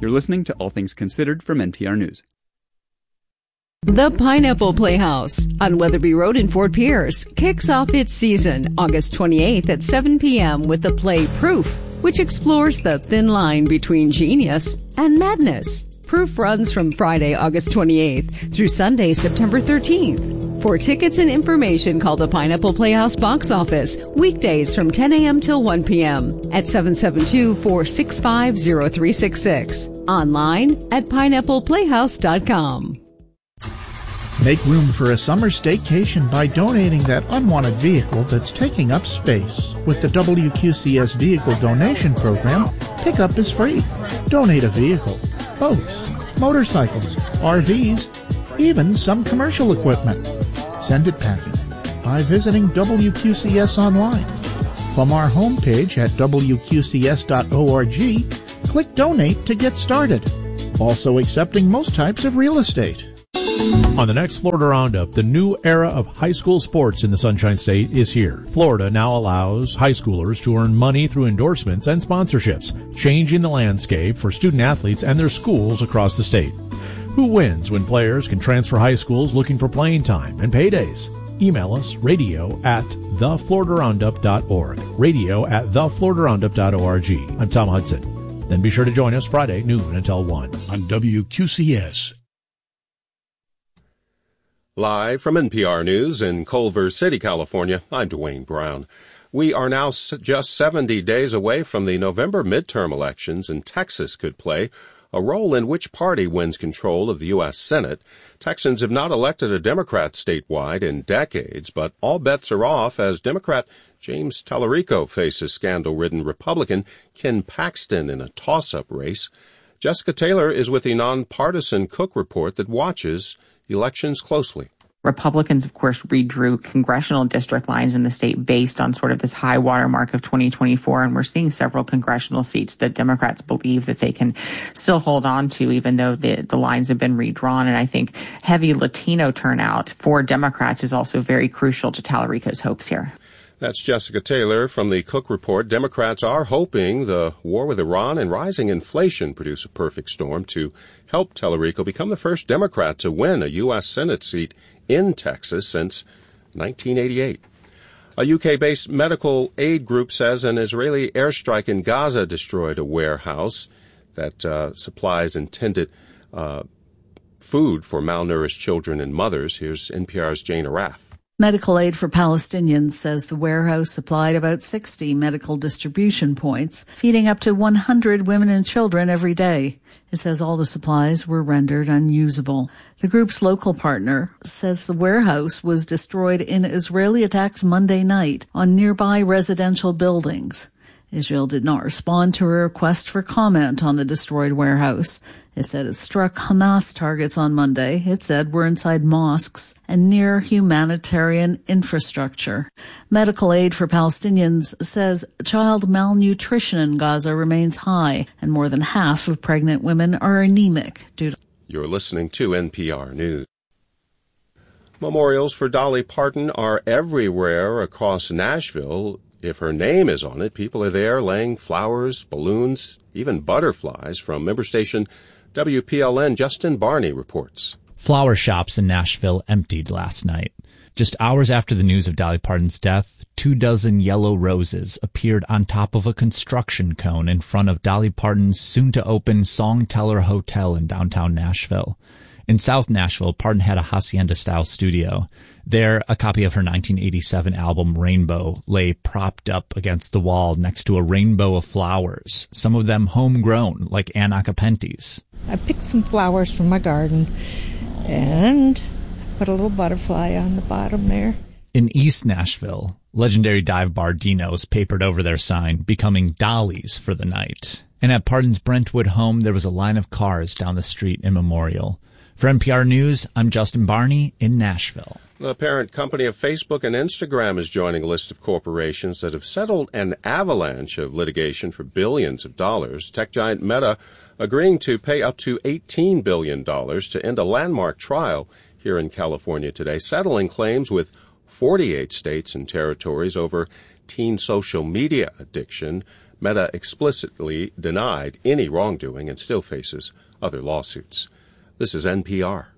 You're listening to All Things Considered from NPR News. The Pineapple Playhouse on Weatherby Road in Fort Pierce kicks off its season August 28th at 7 p.m. with the play Proof, which explores the thin line between genius and madness. Proof runs from Friday, August 28th through Sunday, September 13th. For tickets and information, call the Pineapple Playhouse box office weekdays from 10 a.m. till 1 p.m. at 772-465-0366. Online at pineappleplayhouse.com. Make room for a summer staycation by donating that unwanted vehicle that's taking up space. With the WQCS Vehicle Donation Program, pickup is free. Donate a vehicle, boats, motorcycles, RVs, even some commercial equipment. Send it packing by visiting WQCS online. From our homepage at WQCS.org, click Donate to get started. Also accepting most types of real estate. On the next Florida Roundup, the new era of high school sports in the Sunshine State is here. Florida now allows high schoolers to earn money through endorsements and sponsorships, changing the landscape for student athletes and their schools across the state. Who wins when players can transfer high schools looking for playing time and paydays? Email us radio@thefloridaroundup.org. radio@thefloridaroundup.org. I'm Tom Hudson. Then be sure to join us Friday, noon until 1 on WQCS. Live from NPR News in Culver City, California, I'm Dwayne Brown. We are now just 70 days away from the November midterm elections, and Texas could play a role in which party wins control of the U.S. Senate. Texans have not elected a Democrat statewide in decades, but all bets are off as Democrat James Tallarico faces scandal-ridden Republican Ken Paxton in a toss-up race. Jessica Taylor is with the nonpartisan Cook Report that watches elections closely. Republicans, of course, redrew congressional district lines in the state based on sort of this high water mark of 2024. And we're seeing several congressional seats that Democrats believe that they can still hold on to, even though the lines have been redrawn. And I think heavy Latino turnout for Democrats is also very crucial to Tallarico's hopes here. That's Jessica Taylor from the Cook Report. Democrats are hoping the war with Iran and rising inflation produce a perfect storm to help Tallarico become the first Democrat to win a U.S. Senate seat in Texas since 1988. A UK-based medical aid group says an Israeli airstrike in Gaza destroyed a warehouse that supplies intended food for malnourished children and mothers. Here's NPR's Jane Araf. Medical Aid for Palestinians says the warehouse supplied about 60 medical distribution points, feeding up to 100 women and children every day. It says all the supplies were rendered unusable. The group's local partner says the warehouse was destroyed in Israeli attacks Monday night on nearby residential buildings. Israel did not respond to a request for comment on the destroyed warehouse. It said it struck Hamas targets on Monday. It said were inside mosques and near humanitarian infrastructure. Medical Aid for Palestinians says child malnutrition in Gaza remains high, and more than half of pregnant women are anemic due to... You're listening to NPR News. Memorials for Dolly Parton are everywhere across Nashville. If her name is on it, people are there laying flowers, balloons, even butterflies. From member station WPLN, Justin Barney reports. Flower shops in Nashville emptied last night. Just hours after the news of Dolly Parton's death, 24 yellow roses appeared on top of a construction cone in front of Dolly Parton's soon-to-open Songteller Hotel in downtown Nashville. In South Nashville, Parton had a hacienda-style studio. There, a copy of her 1987 album Rainbow lay propped up against the wall next to a rainbow of flowers, some of them homegrown, like Ann Acapentes. I picked some flowers from my garden and put a little butterfly on the bottom there. In East Nashville, legendary dive bar Dino's papered over their sign, becoming Dolly's for the night. And at Parton's Brentwood home, there was a line of cars down the street in memorial. For NPR News, I'm Justin Barney in Nashville. The parent company of Facebook and Instagram is joining a list of corporations that have settled an avalanche of litigation for billions of dollars. Tech giant Meta agreeing to pay up to $18 billion to end a landmark trial here in California today, settling claims with 48 states and territories over teen social media addiction. Meta explicitly denied any wrongdoing and still faces other lawsuits. This is NPR.